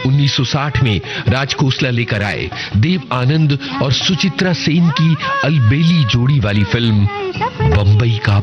1960 में राज खोसला लेकर आए देव आनंद और सुचित्रा सेन की अलबेली जोड़ी वाली फिल्म बंबई का